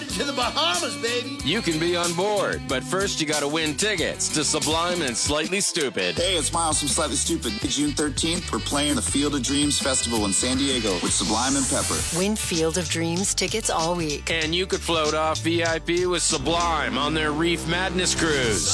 to the Bahamas, baby. You can be on board, but first you gotta win tickets to Sublime and Slightly Stupid. Hey, it's Miles from Slightly Stupid. June 13th, we're playing the Field of Dreams Festival in San Diego with Sublime and Pepper. Win Field of Dreams tickets all week. And you could float off VIP with Sublime on their Reef Madness cruise.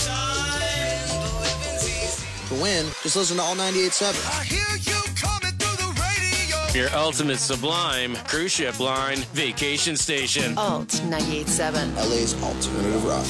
To win, just listen to All 98.7. I hear you coming through the radio. Your ultimate Sublime cruise ship line vacation station. Alt 98.7. LA's alternative rock.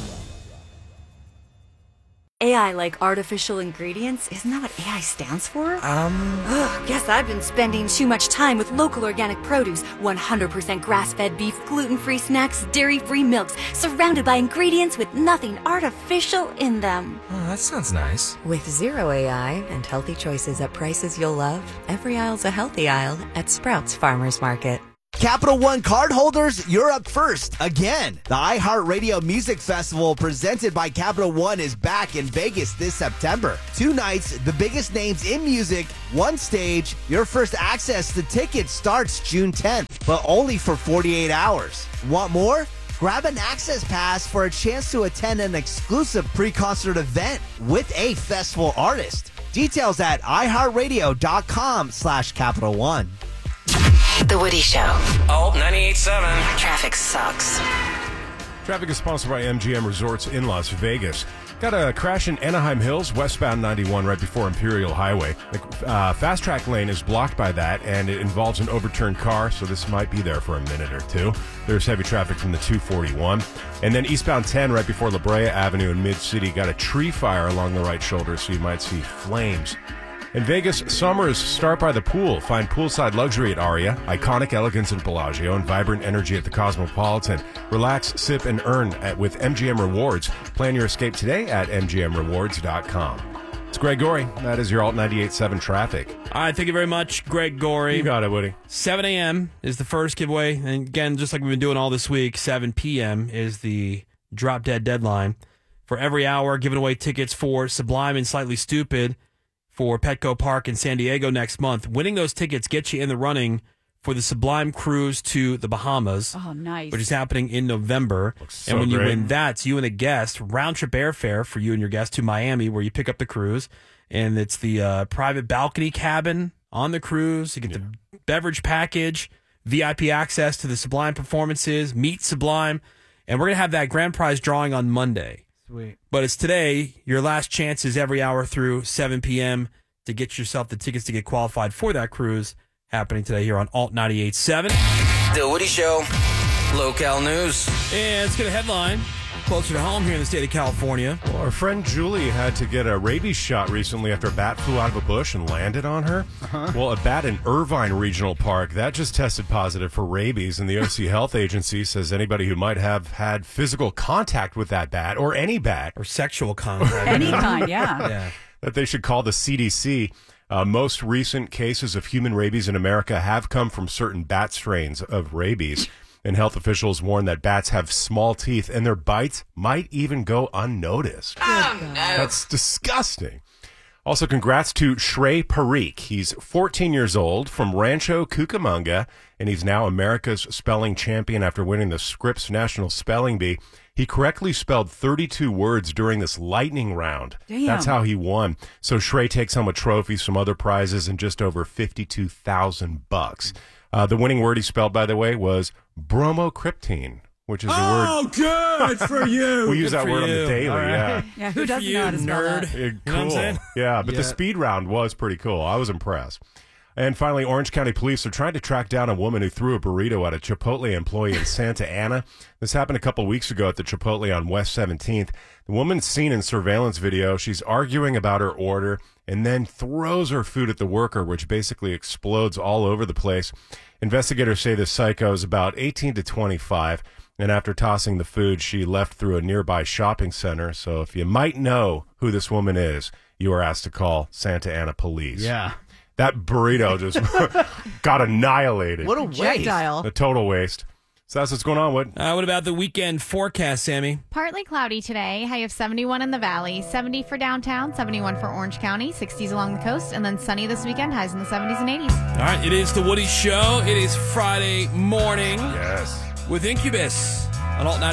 AI like artificial ingredients? Isn't that what AI stands for? Guess I've been spending too much time with local organic produce, 100% grass-fed beef, gluten-free snacks, dairy-free milks, surrounded by ingredients with nothing artificial in them. Oh, that sounds nice. With zero AI and healthy choices at prices you'll love, every aisle's a healthy aisle at Sprouts Farmers Market. Capital One card holders, you're up first again. The iHeartRadio Music Festival presented by Capital One is back in Vegas this September. 2 nights, the biggest names in music, 1 stage. Your first access to tickets starts June 10th, but only for 48 hours. Want more? Grab an access pass for a chance to attend an exclusive pre-concert event with a festival artist. Details at iHeartRadio.com/Capital One. The Woody Show. Alt 98.7. Traffic sucks. Traffic is sponsored by MGM Resorts in Las Vegas. Got a crash in Anaheim Hills, westbound 91, right before Imperial Highway. The fast track lane is blocked by that, and it involves an overturned car, so this might be there for a minute or two. There's heavy traffic from the 241. And then eastbound 10, right before La Brea Avenue in Mid-City, got a tree fire along the right shoulder, so you might see flames. In Vegas, summers start by the pool. Find poolside luxury at Aria, iconic elegance at Bellagio, and vibrant energy at the Cosmopolitan. Relax, sip, and earn with MGM Rewards. Plan your escape today at mgmrewards.com. It's Greg Gorey. That is your Alt 98.7 traffic. All right, thank you very much, Greg Gorey. You got it, Woody. 7 a.m. is the first giveaway. And again, just like we've been doing all this week, 7 p.m. is the drop-dead deadline. For every hour, giving away tickets for Sublime and Slightly Stupid for Petco Park in San Diego next month. Winning those tickets gets you in the running for the Sublime cruise to the Bahamas. Oh, nice. Which is happening in November. Looks and when so you great. win that, it's you and a guest, round-trip airfare for you and your guest to Miami, where you pick up the cruise. And it's the private balcony cabin on the cruise. You get the beverage package, VIP access to the Sublime performances, meet Sublime. And we're going to have that grand prize drawing on Monday. Sweet. But it's today. Your last chance is every hour through 7 p.m. to get yourself the tickets to get qualified for that cruise happening today here on Alt 98.7. The Woody Show. Local news. And let's get a headline closer to home here in the state of California. Well, our friend Julie had to get a rabies shot recently after a bat flew out of a bush and landed on her. Well, a bat in Irvine Regional Park, that just tested positive for rabies, and the OC Health Agency says anybody who might have had physical contact with that bat, or any bat, or sexual contact. Any kind, yeah. that they should call the CDC. Most recent cases of human rabies in America have come from certain bat strains of rabies. And health officials warn that bats have small teeth and their bites might even go unnoticed. Oh, no. That's disgusting. Also, congrats to Shrey Parikh. He's 14 years old from Rancho Cucamonga, and he's now America's spelling champion after winning the Scripps National Spelling Bee. He correctly spelled 32 words during this lightning round. Damn. That's how he won. So Shrey takes home a trophy, some other prizes, and just over $52,000. The winning word he spelled, by the way, was bromocryptine, which is a word. Oh, good for you. We use that word on the daily, right. Yeah, who doesn't know how to spell nerd? that? Cool. You know what I'm saying? Yeah, but the speed round was pretty cool. I was impressed. And finally, Orange County Police are trying to track down a woman who threw a burrito at a Chipotle employee in Santa Ana. This happened a couple weeks ago at the Chipotle on West 17th. The woman's seen in surveillance video. She's arguing about her order and then throws her food at the worker, which basically explodes all over the place. Investigators say the psycho is about 18 to 25, and after tossing the food, she left through a nearby shopping center. So if you might know who this woman is, you are asked to call Santa Ana Police. Yeah. That burrito just got annihilated. What a waste. A total waste. So that's what's going on. What about the weekend forecast, Sammy? Partly cloudy today. High of 71 in the valley, 70 for downtown, 71 for Orange County, 60s along the coast, and then sunny this weekend, highs in the 70s and 80s. All right, it is the Woody Show. It is Friday morning. Yes. with Incubus on Alt 98.